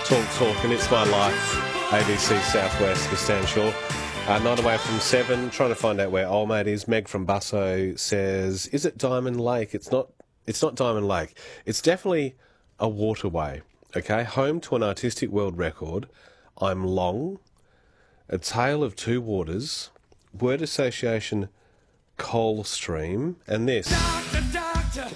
Talk, and it's my life. ABC Southwest with Stan Shaw. 9 away from 7, trying to find out where old mate is. Meg from Busso says, is it Diamond Lake? It's not Diamond Lake. It's definitely a waterway, okay? Home to an artistic world record. I'm Long, A Tale of Two Waters, word association Coal Stream, and this. Doctor.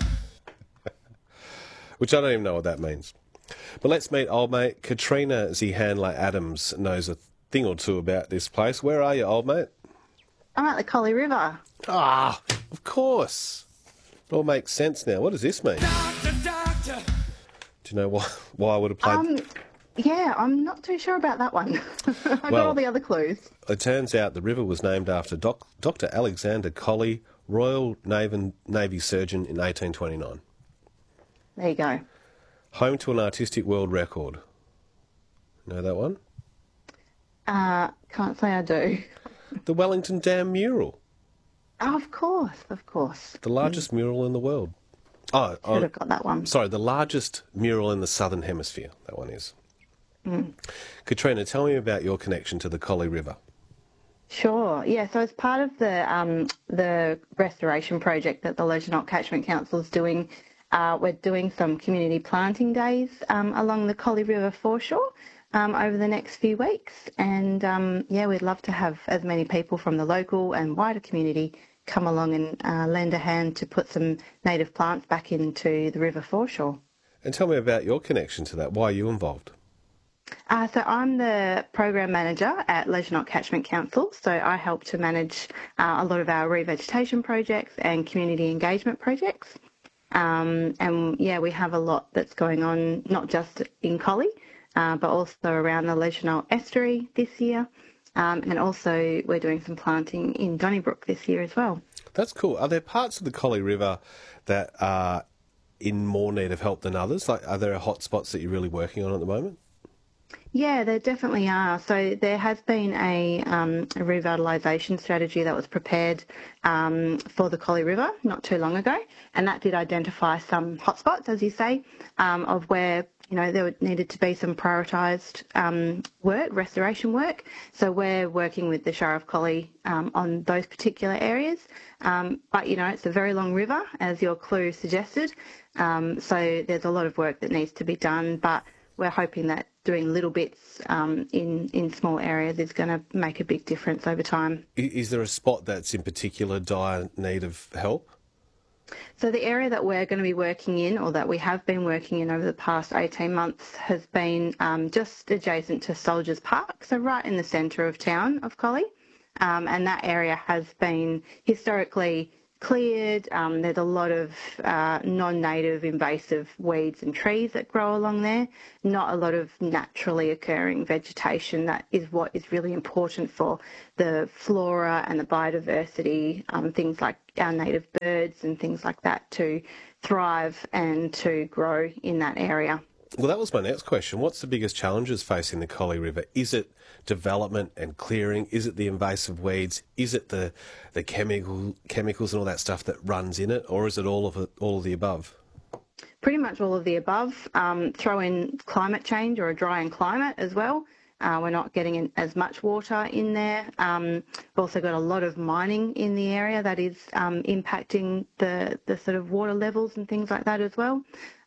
Which I don't even know what that means. But let's meet old mate. Katrina Zihandler Adams knows a thing or two about this place. Where are you, old mate? I'm at the Collie River. Ah, of course. It all makes sense now. What does this mean? Doctor. Do you know why I would have played... Yeah, I'm not too sure about that one. I got all the other clues. It turns out the river was named after Dr. Alexander Collie, Royal Navy surgeon in 1829. There you go. Home to an artistic world record. Know that one? Can't say I do. The Wellington Dam mural. Oh, of course. The largest mural in the world. Oh, should have got that one. Sorry, the largest mural in the Southern Hemisphere, that one is. Katrina, tell me about your connection to the Collie River. Sure. Yeah, so as part of the restoration project that the Leisure Catchment Council is doing, we're doing some community planting days along the Collie River foreshore over the next few weeks. And, we'd love to have as many people from the local and wider community come along and lend a hand to put some native plants back into the river foreshore. And tell me about your connection to that. Why are you involved? So I'm the program manager at Leisure Catchment Council. So I help to manage a lot of our revegetation projects and community engagement projects. We have a lot that's going on, not just in Collie, but also around the Leisure Estuary this year. And also we're doing some planting in Donnybrook this year as well. That's cool. Are there parts of the Collie River that are in more need of help than others? Like, are there hot spots that you're really working on at the moment? Yeah, there definitely are. So there has been a revitalisation strategy that was prepared for the Collie River not too long ago, and that did identify some hotspots, as you say, of where there needed to be some prioritised restoration work. So we're working with the Shire of Collie on those particular areas. But it's a very long river, as your clue suggested. So there's a lot of work that needs to be done, but we're hoping that doing little bits in small areas is going to make a big difference over time. Is there a spot that's in particular dire need of help? So the area that we're going to be working in, or that we have been working in over the past 18 months, has been just adjacent to Soldiers Park, so right in the centre of town of Collie. And that area has been historically cleared. There's a lot of non-native invasive weeds and trees that grow along there, not a lot of naturally occurring vegetation. That is what is really important for the flora and the biodiversity, things like our native birds and things like that to thrive and to grow in that area. Well, that was my next question. What's the biggest challenges facing the Collie River? Is it development and clearing? Is it the invasive weeds? Is it the chemicals and all that stuff that runs in it? Or is it all of the above? Pretty much all of the above. Throw in climate change or a drying climate as well. We're not getting as much water in there. We've also got a lot of mining in the area that is impacting the sort of water levels and things like that as well.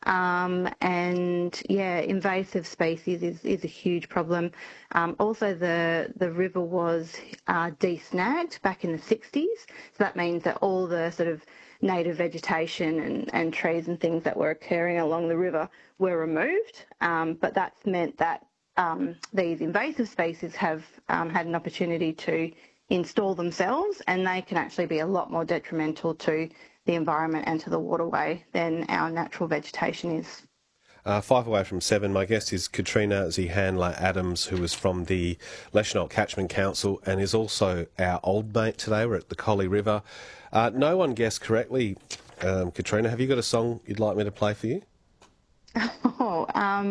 Invasive species is a huge problem. Also, the river was de-snagged back in the 60s. So that means that all the sort of native vegetation and trees and things that were occurring along the river were removed. But that's meant that these invasive species have had an opportunity to install themselves, and they can actually be a lot more detrimental to the environment and to the waterway than our natural vegetation is. 5 away from 7. My guest is Katrina Zihandler Adams, who is from the Leisure Catchment Council and is also our old mate today. We're at the Collie River. No one guessed correctly. Katrina, have you got a song you'd like me to play for you?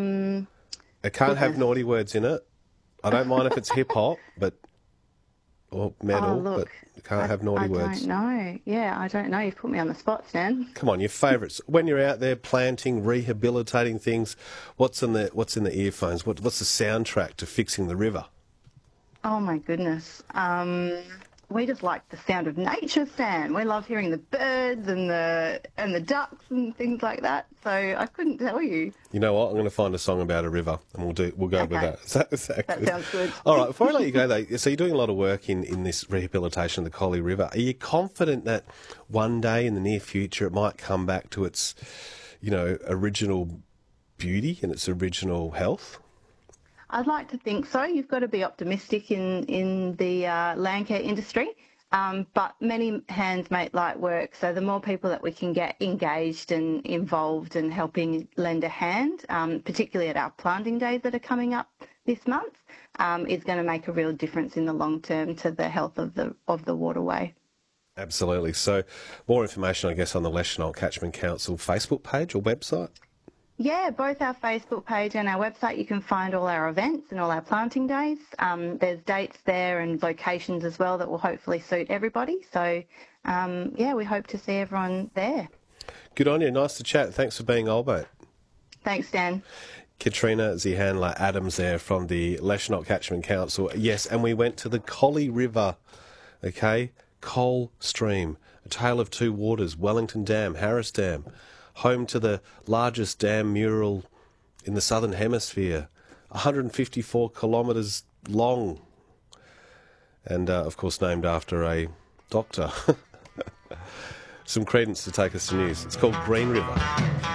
It can't have naughty words in it. I don't mind if it's hip-hop, but or medal, look, but you can't have naughty words. I don't know. Yeah, I don't know. You've put me on the spot, Stan. Come on, your favourites. When you're out there planting, rehabilitating things, what's in the earphones? What's the soundtrack to fixing the river? Oh my goodness. We just like the sound of nature, Stan. We love hearing the birds and the ducks and things like that. So I couldn't tell you. You know what? I'm going to find a song about a river, and we'll go with that. That sounds good. All right. Before I let you go, though, so you're doing a lot of work in this rehabilitation of the Collie River. Are you confident that one day in the near future it might come back to its, original beauty and its original health? I'd like to think so. You've got to be optimistic in the land care industry, but many hands make light work. So the more people that we can get engaged and involved and helping lend a hand, particularly at our planting days that are coming up this month, is going to make a real difference in the long term to the health of the waterway. Absolutely. So more information, I guess, on the Leschenault Catchment Council Facebook page or website? Yeah, both our Facebook page and our website, you can find all our events and all our planting days. There's dates there and locations as well that will hopefully suit everybody. So, we hope to see everyone there. Good on you. Nice to chat. Thanks for being old, mate. Thanks, Dan. Katrina Zihandler Adams there from the Leschenault Catchment Council. Yes, and we went to the Collie River, okay? Coal Stream, a tale of two waters, Wellington Dam, Harris Dam, home to the largest dam mural in the Southern Hemisphere, 154 kilometres long, and, of course, named after a doctor. Some credence to take us to news. It's called Green River.